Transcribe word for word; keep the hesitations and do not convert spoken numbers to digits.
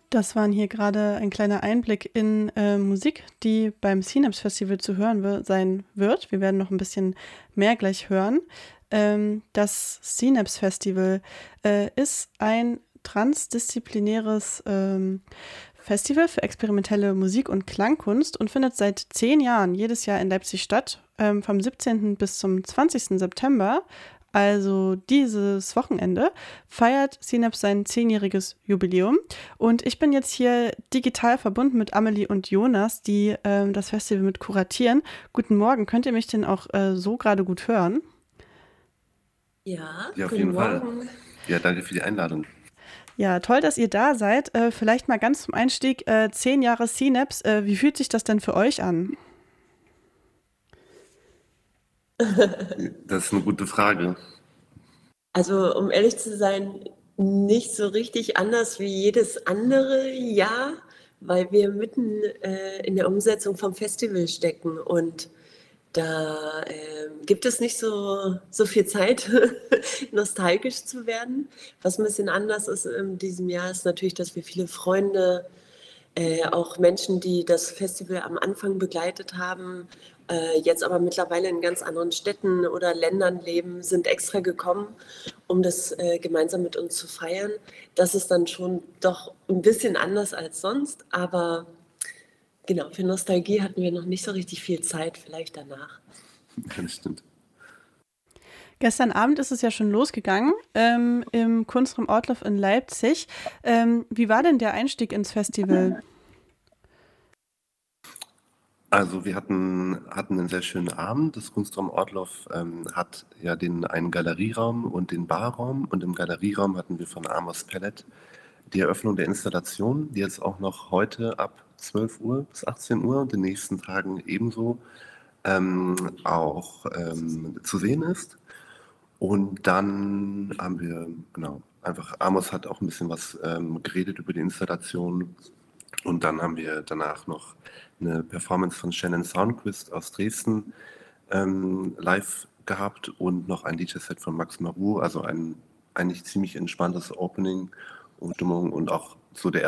Das waren hier gerade ein kleiner Einblick in äh, Musik, die beim Synapse Festival zu hören wi- sein wird. Wir werden noch ein bisschen mehr gleich hören. Ähm, das Synapse Festival äh, ist ein transdisziplinäres ähm, Festival für experimentelle Musik und Klangkunst und findet seit zehn Jahren jedes Jahr in Leipzig statt, ähm, vom siebzehnten bis zum zwanzigsten September. Also dieses Wochenende feiert Synapse sein zehnjähriges Jubiläum. Und ich bin jetzt hier digital verbunden mit Amelie und Jonas, die ähm, das Festival mit kuratieren. Guten Morgen, könnt ihr mich denn auch äh, so gerade gut hören? Ja, Ja, auf guten jeden Fall. Morgen. Ja, danke für die Einladung. Ja, toll, dass ihr da seid. Äh, vielleicht mal ganz zum Einstieg, äh, zehn Jahre Synapse. Äh, wie fühlt sich das denn für euch an? Das ist eine gute Frage. Also, um ehrlich zu sein, nicht so richtig anders wie jedes andere Jahr, weil wir mitten äh, in der Umsetzung vom Festival stecken und da ähm, gibt es nicht so, so viel Zeit, nostalgisch zu werden. Was ein bisschen anders ist in diesem Jahr, ist natürlich, dass wir viele Freunde, äh, auch Menschen, die das Festival am Anfang begleitet haben, äh, jetzt aber mittlerweile in ganz anderen Städten oder Ländern leben, sind extra gekommen, um das äh, gemeinsam mit uns zu feiern. Das ist dann schon doch ein bisschen anders als sonst, aber genau, für Nostalgie hatten wir noch nicht so richtig viel Zeit, vielleicht danach. Ja, das stimmt. Gestern Abend ist es ja schon losgegangen ähm, im Kunstraum Ortloff in Leipzig. Ähm, wie war denn der Einstieg ins Festival? Also wir hatten, hatten einen sehr schönen Abend. Das Kunstraum Ortloff ähm, hat ja den einen Galerieraum und den Barraum. Und im Galerieraum hatten wir von Amos Pellet die Eröffnung der Installation, die jetzt auch noch heute ab zwölf Uhr bis achtzehn Uhr und in den nächsten Tagen ebenso ähm, auch ähm, zu sehen ist. Und dann haben wir, genau, einfach, Amos hat auch ein bisschen was ähm, geredet über die Installation. Und dann haben wir danach noch eine Performance von Shannon Soundquist aus Dresden ähm, live gehabt und noch ein D J-Set von Max Marou, also ein eigentlich ziemlich entspanntes Opening und Stimmung und auch so der